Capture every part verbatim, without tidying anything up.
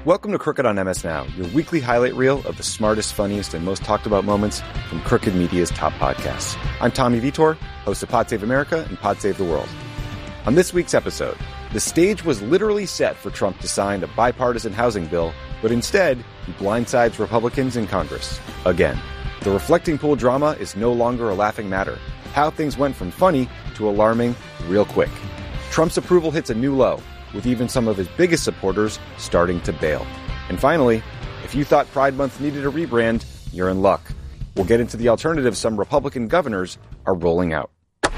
Welcome to Crooked on M S Now, your weekly highlight reel of the smartest, funniest, and most talked about moments from Crooked Media's top podcasts. I'm Tommy Vitor, host of Pod Save America and Pod Save the World. On this week's episode, the stage was literally set for Trump to sign a bipartisan housing bill, but instead, he blindsides Republicans in Congress. Again. The reflecting pool drama is no longer a laughing matter. How things went from funny to alarming real quick. Trump's approval hits a new low, with even some of his biggest supporters starting to bail. And finally, if you thought Pride Month needed a rebrand, you're in luck. We'll get into the alternatives some Republican governors are rolling out.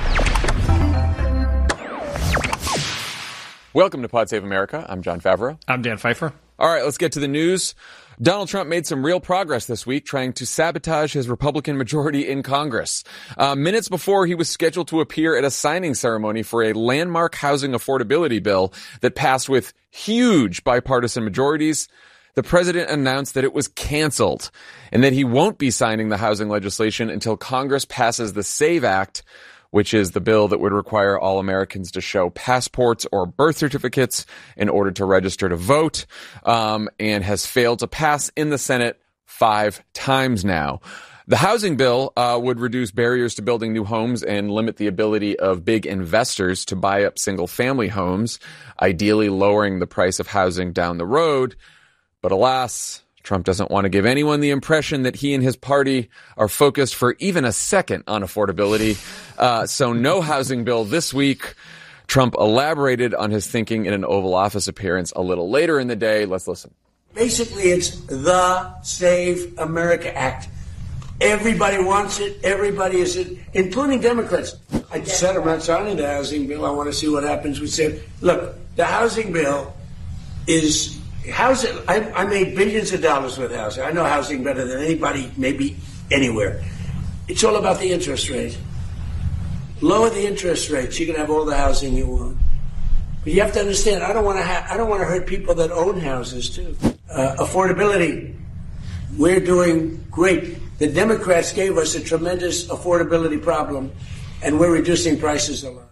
Welcome to Pod Save America. I'm John Favreau. I'm Dan Pfeiffer. All right, let's get to the news. Donald Trump made some real progress this week trying to sabotage his Republican majority in Congress. Uh, minutes before he was scheduled to appear at a signing ceremony for a landmark housing affordability bill that passed with huge bipartisan majorities, the president announced that it was canceled and that he won't be signing the housing legislation until Congress passes the SAVE Act, which is the bill that would require all Americans to show passports or birth certificates in order to register to vote, um, and has failed to pass in the Senate five times now. The housing bill uh, would reduce barriers to building new homes and limit the ability of big investors to buy up single-family homes, ideally lowering the price of housing down the road. But alas, Trump doesn't want to give anyone the impression that he and his party are focused for even a second on affordability. Uh, so no housing bill this week. Trump elaborated on his thinking in an Oval Office appearance a little later in the day. Let's listen. Basically, it's the Save America Act. Everybody wants it. Everybody is it, including Democrats. I said I'm not signing the housing bill. I want to see what happens with SAVE. Look, the housing bill is... Housing, I, I made billions of dollars with housing. I know housing better than anybody, maybe anywhere. It's all about the interest rate. Lower the interest rates, you can have all the housing you want. But you have to understand, I don't want to ha- I don't want to hurt people that own houses too. Uh, affordability, we're doing great. The Democrats gave us a tremendous affordability problem, and we're reducing prices a lot.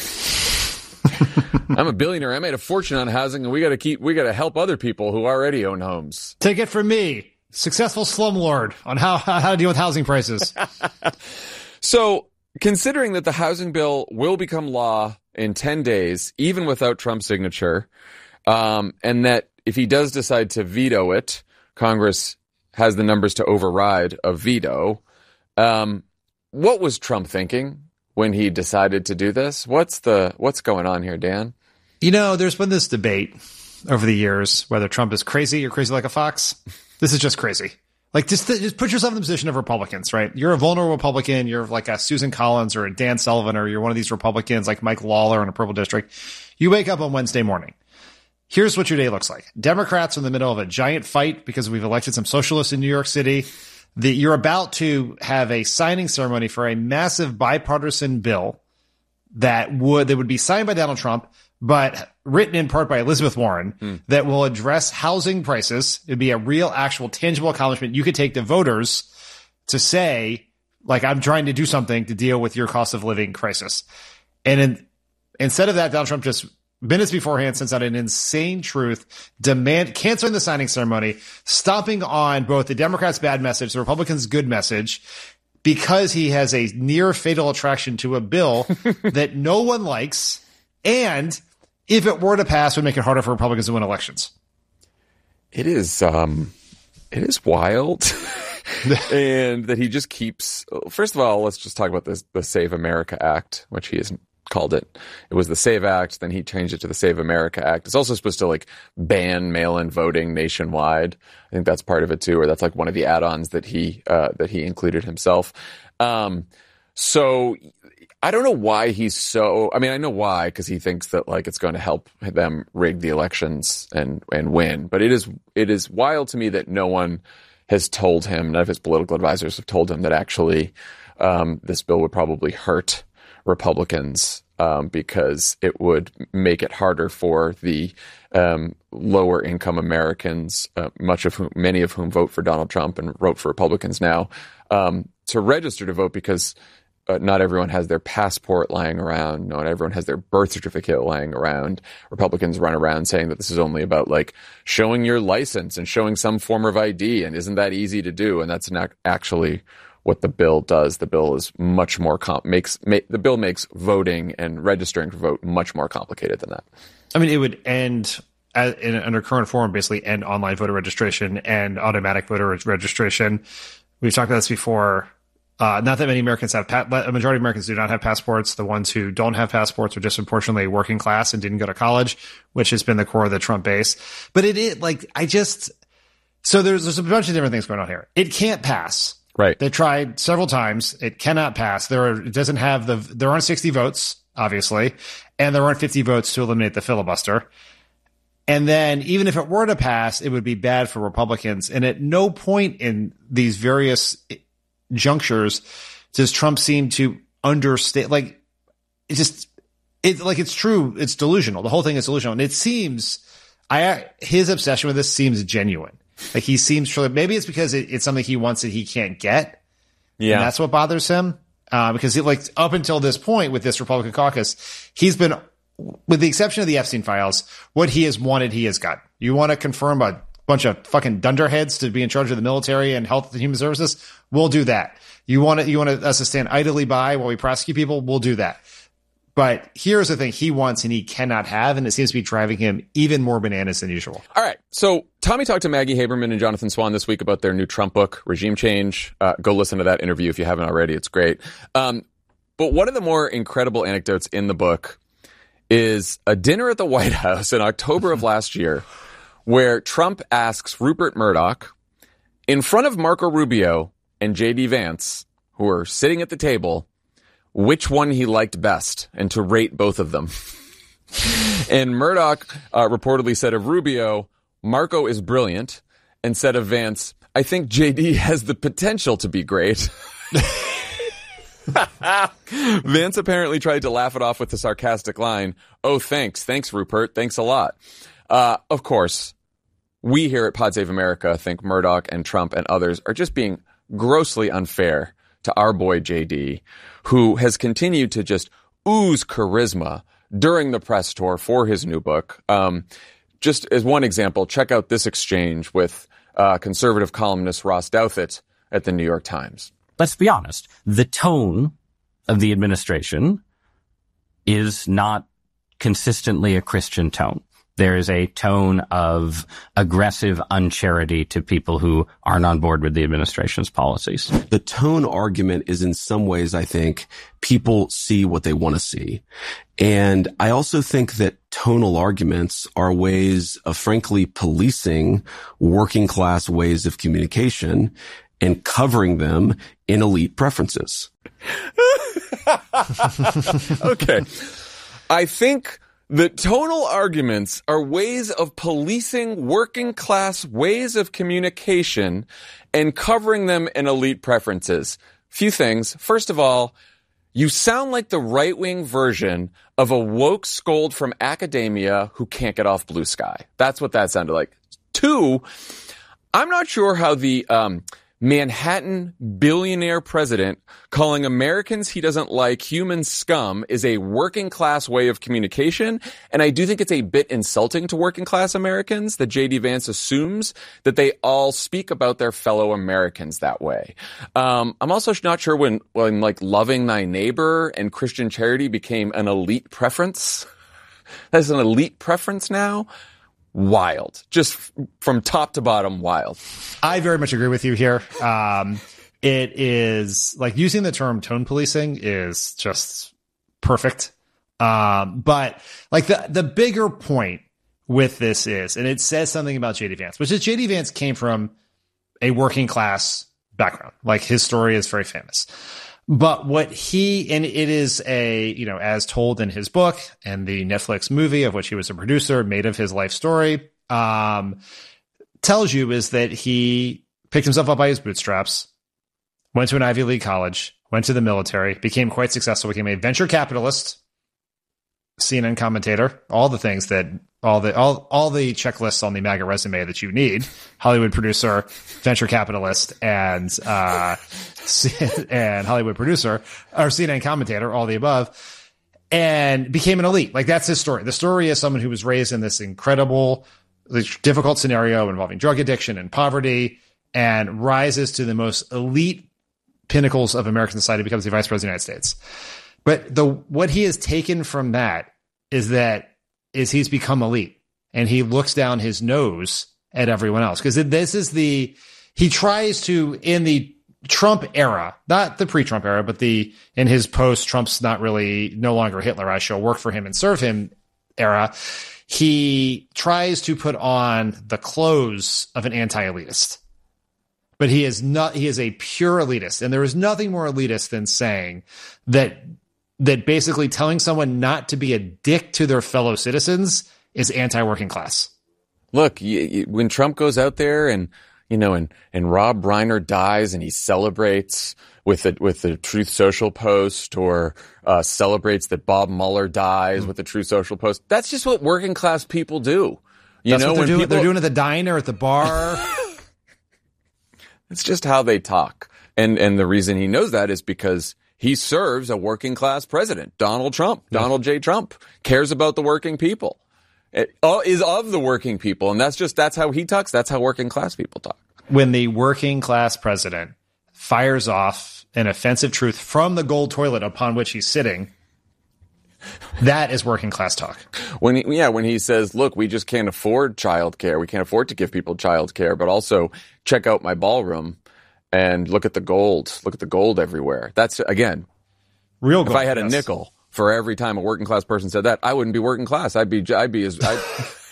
I'm a billionaire. I made a fortune on housing, and we got to keep, we got to help other people who already own homes. Take it from me, successful slumlord, on how, how to deal with housing prices. So, considering that the housing bill will become law in ten days, even without Trump's signature, um, and that if he does decide to veto it, Congress has the numbers to override a veto, um, what was Trump thinking when he decided to do this? What's the what's going on here, Dan? You know, there's been this debate over the years whether Trump is crazy or crazy like a fox. This is just crazy. Like, just, just put yourself in the position of Republicans, right? You're a vulnerable Republican. You're like a Susan Collins or a Dan Sullivan, or you're one of these Republicans like Mike Lawler in a purple district. You wake up on Wednesday morning. Here's what your day looks like. Democrats are in the middle of a giant fight because we've elected some socialists in New York City. The, you're about to have a signing ceremony for a massive bipartisan bill that would that would be signed by Donald Trump, but written in part by Elizabeth Warren, mm. that will address housing prices. It'd be a real, actual, tangible accomplishment. You could take to voters to say, like, I'm trying to do something to deal with your cost of living crisis. And in, instead of that, Donald Trump just minutes beforehand sends out an insane truth, demand canceling the signing ceremony, stomping on both the Democrats' bad message, the Republicans' good message, because he has a near fatal attraction to a bill that no one likes, and if it were to pass, would make it harder for Republicans to win elections. It is, um, it is wild. And that he just keeps, first of all, let's just talk about this, the Save America Act, which he has called it. It was the SAVE Act, then he changed it to the Save America Act. It's also supposed to like ban mail-in voting nationwide. I think that's part of it too, or that's like one of the add-ons that he uh, that he included himself. Um, so I don't know why he's so. I mean, I know why, because he thinks that like it's going to help them rig the elections and and win. But it is it is wild to me that no one has told him, none of his political advisors have told him that actually um, this bill would probably hurt Republicans um, because it would make it harder for the um, lower income Americans, uh, much of whom, many of whom vote for Donald Trump and vote for Republicans now, um, to register to vote, because uh, not everyone has their passport lying around. Not everyone has their birth certificate lying around. Republicans run around saying that this is only about like showing your license and showing some form of I D. And isn't that easy to do? And that's not actually what the bill does. The bill is much more com- makes ma- the bill makes voting and registering to vote much more complicated than that. I mean, it would end as, in, under current form, basically end online voter registration and automatic voter registration. We've talked about this before. Uh, not that many Americans have, pa- a majority of Americans do not have passports. The ones who don't have passports are disproportionately working class and didn't go to college, which has been the core of the Trump base. But it is like, I just, so there's, there's a bunch of different things going on here. It can't pass. Right. They tried several times. It cannot pass. There are, it doesn't have the, there aren't sixty votes, obviously, and there aren't fifty votes to eliminate the filibuster. And then even if it were to pass, it would be bad for Republicans. And at no point in these various junctures does Trump seem to understand, like, it just, it, like, it's true. It's delusional. The whole thing is delusional. And it seems, I, his obsession with this seems genuine. Like, he seems truly, maybe it's because it, it's something he wants that he can't get. Yeah. And that's what bothers him. Uh, because he, like, up until this point with this Republican caucus, he's been, with the exception of the Epstein files, what he has wanted, he has got. You want to confirm a bunch of fucking dunderheads to be in charge of the military and health and human services? We'll do that. You want to, you want us to stand idly by while we prosecute people? We'll do that. But here's the thing he wants and he cannot have, and it seems to be driving him even more bananas than usual. All right. So Tommy talked to Maggie Haberman and Jonathan Swan this week about their new Trump book, Regime Change. Uh, go listen to that interview if you haven't already. It's great. Um, but one of the more incredible anecdotes in the book is a dinner at the White House in October of last year where Trump asks Rupert Murdoch in front of Marco Rubio and J D Vance, who are sitting at the table, which one he liked best and to rate both of them. And Murdoch uh, reportedly said of Rubio, Marco is brilliant, and said of Vance, I think J D has the potential to be great. Vance apparently tried to laugh it off with the sarcastic line, oh, thanks. Thanks, Rupert. Thanks a lot. Uh, of course, we here at Pod Save America think Murdoch and Trump and others are just being grossly unfair to our boy J D, who has continued to just ooze charisma during the press tour for his new book. Um, just as one example, check out this exchange with uh, conservative columnist Ross Douthat at the New York Times. Let's be honest. The tone of the administration is not consistently a Christian tone. There is a tone of aggressive uncharity to people who aren't on board with the administration's policies. The tone argument is in some ways, I think, people see what they want to see. And I also think that tonal arguments are ways of frankly policing working class ways of communication and covering them in elite preferences. Okay. I think the tonal arguments are ways of policing working class ways of communication and covering them in elite preferences. Few things. First of all, you sound like the right-wing version of a woke scold from academia who can't get off Blue Sky. That's what that sounded like. Two, I'm not sure how the um Manhattan billionaire president calling Americans he doesn't like human scum is a working class way of communication. And I do think it's a bit insulting to working class Americans that J D Vance assumes that they all speak about their fellow Americans that way. Um, I'm also not sure when, when like loving thy neighbor and Christian charity became an elite preference. That's an elite preference now. Wild. Just from top to bottom, wild. I very much agree with you here. Um, it is like using the term tone policing is just perfect. Um, but like the, the bigger point with this is, and it says something about J D Vance, which is J D Vance came from a working class background. Like his story is very famous. But what he, and it is a, you know, as told in his book and the Netflix movie of which he was a producer, made of his life story, um, tells you is that he picked himself up by his bootstraps, went to an Ivy League college, went to the military, became quite successful, became a venture capitalist, C N N commentator, all the things that all the all all the checklists on the MAGA resume that you need, Hollywood producer, venture capitalist, and uh, and Hollywood producer or C N N commentator, all the above, and became an elite. Like that's his story. The story is someone who was raised in this incredible, difficult scenario involving drug addiction and poverty, and rises to the most elite pinnacles of American society, becomes the vice president of the United States. But the what he has taken from that is that is he's become elite, and he looks down his nose at everyone else, because this is the he tries to in the Trump era, not the pre-Trump era, but the in his post Trump's not really no longer Hitler, I shall work for him and serve him era. He tries to put on the clothes of an anti-elitist. But he is not, he is a pure elitist. And there is nothing more elitist than saying that, that basically telling someone not to be a dick to their fellow citizens is anti-working class. Look, you, you, when Trump goes out there and, you know, and, and Rob Reiner dies and he celebrates with a, with the Truth Social post, or, uh, celebrates that Bob Mueller dies mm. with the Truth Social post. That's just what working class people do. You That's know, what they're when doing. people, They're doing it at the diner, at the bar. It's just how they talk. And and the reason he knows that is because he serves a working class president. Donald Trump, yeah. Donald J. Trump, cares about the working people. It, uh, is of the working people. And that's just, that's how he talks. That's how working class people talk. When the working class president fires off an offensive truth from the gold toilet upon which he's sitting, that is working class talk. When he, yeah, when he says, look, we just can't afford childcare. We can't afford to give people childcare, but also check out my ballroom and look at the gold. Look at the gold everywhere. That's, again, real gold. If I had yes. a nickel for every time a working class person said that, I wouldn't be working class. I'd be, I'd be as, I'd...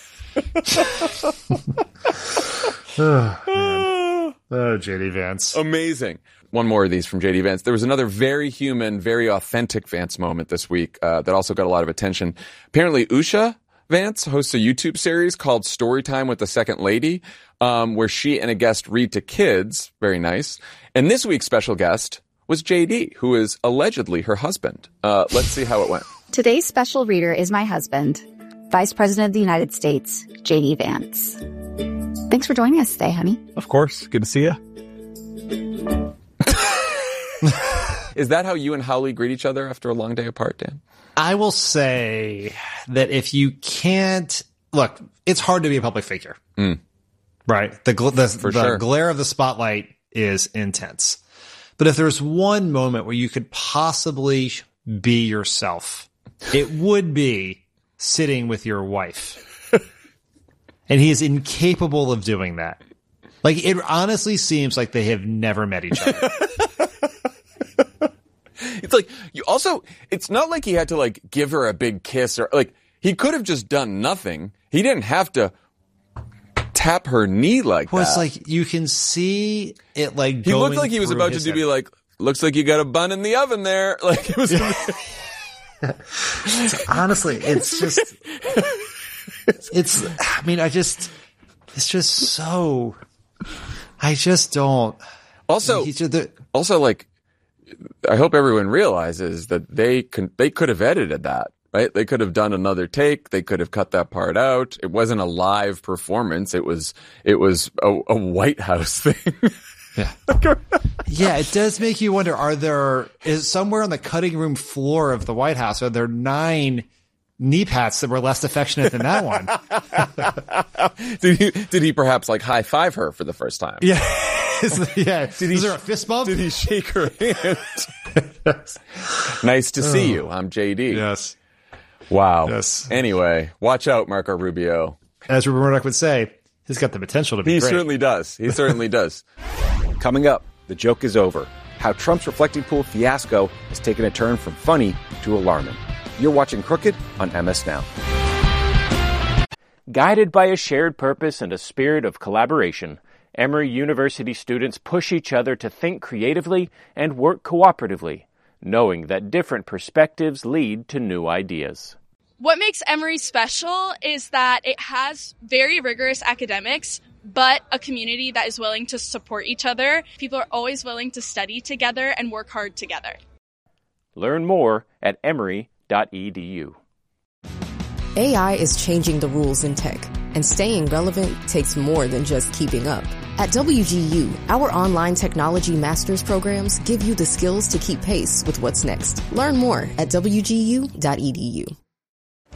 oh, oh, J D Vance. Amazing. One more of these from J D Vance. There was another very human, very authentic Vance moment this week uh, that also got a lot of attention. Apparently, Usha Vance hosts a YouTube series called Storytime with the Second Lady, um, where she and a guest read to kids. Very nice. And this week's special guest was J D, who is allegedly her husband. Uh, let's see how it went. Today's special reader is my husband, Vice President of the United States, J D Vance. Thanks for joining us today, honey. Of course. Good to see you. Is that how you and Howley greet each other after a long day apart, Dan? I will say that if you can't look, it's hard to be a public figure, mm. right? The, gl- the, For the sure. glare of the spotlight is intense. But if there's one moment where you could possibly be yourself, it would be sitting with your wife. And he is incapable of doing that. Like, it honestly seems like they have never met each other. It's like, you also, it's not like he had to like give her a big kiss or like, he could have just done nothing. He didn't have to tap her knee like well, that. It's like, you can see it like He going looked like he was through about to his do head. be like, looks like you got a bun in the oven there. Like it was. Honestly, it's just, it's, I mean, I just, it's just so, I just don't. Also, he's just the, also like, I hope everyone realizes that they can, they could have edited that, right? They could have done another take. They could have cut that part out. It wasn't a live performance. It was, it was a, a White House thing. Yeah. Yeah, it does make you wonder, are there, is somewhere on the cutting room floor of the White House, are there nine knee pats that were less affectionate than that one? did he, did he perhaps like high five her for the first time? Yeah. Yeah. Did he, is there a fist bump? Did he shake her hand? Nice to see you. I'm J D. Yes. Wow. Yes. Anyway, watch out, Marco Rubio. As Rupert Murdoch would say, he's got the potential to be he great. He certainly does. He certainly does. Coming up, the joke is over. How Trump's reflecting pool fiasco has taken a turn from funny to alarming. You're watching Crooked on M S Now. Guided by a shared purpose and a spirit of collaboration, Emory University students push each other to think creatively and work cooperatively, knowing that different perspectives lead to new ideas. What makes Emory special is that it has very rigorous academics, but a community that is willing to support each other. People are always willing to study together and work hard together. Learn more at emory dot e d u. A I is changing the rules in tech, and staying relevant takes more than just keeping up. At W G U, our online technology master's programs give you the skills to keep pace with what's next. Learn more at W G U dot E D U.